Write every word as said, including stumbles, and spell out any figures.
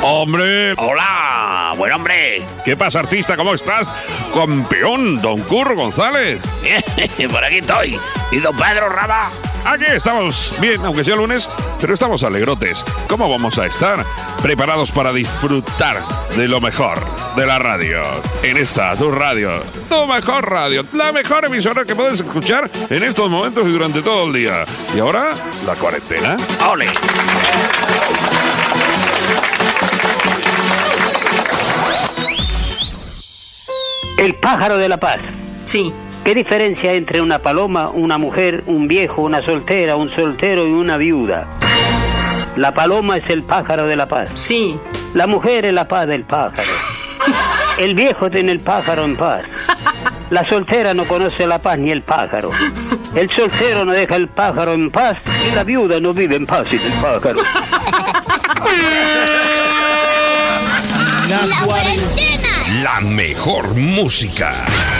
¡Hombre! ¡Hola! ¡Buen hombre! ¿Qué pasa, artista? ¿Cómo estás? Campeón, don Curro González. Por aquí estoy. ¿Y don Pedro Raba? Aquí estamos bien, aunque sea lunes, pero estamos alegrotes. ¿Cómo vamos a estar? Preparados para disfrutar de lo mejor de la radio. En esta, tu radio, tu mejor radio, la mejor emisora que puedes escuchar en estos momentos y durante todo el día. Y ahora, la cuarentena. ¡Ole! El pájaro de la paz. Sí. ¿Qué diferencia hay entre una paloma, una mujer, un viejo, una soltera, un soltero y una viuda? La paloma es el pájaro de la paz. Sí. La mujer es la paz del pájaro. El viejo tiene el pájaro en paz. La soltera no conoce la paz ni el pájaro. El soltero no deja el pájaro en paz y la viuda no vive en paz sin el pájaro. La cuarentena. La mejor música.